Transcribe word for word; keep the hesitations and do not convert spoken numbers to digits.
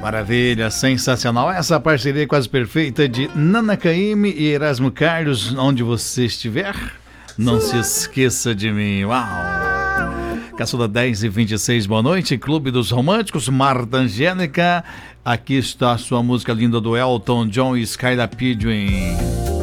Maravilha, sensacional. Essa parceria quase perfeita de Nana Caymmi e Erasmo Carlos. Onde você estiver, não se esqueça de mim. Uau! Caçula dez e vinte e seis, boa noite. Clube dos Românticos, Marta Angélica. Aqui está a sua música linda do Elton John e Skylar Pigeon.